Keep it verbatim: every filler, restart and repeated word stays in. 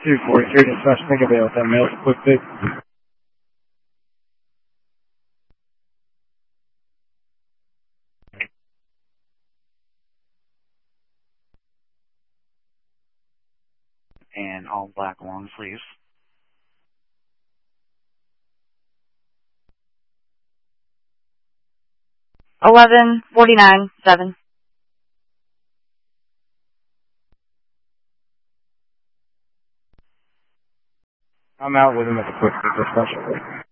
two forty-three dispatch, make avail with that mail quick fix. And all black long sleeves. Eleven forty-nine seven. I'm out with him at the quick fix dispatch.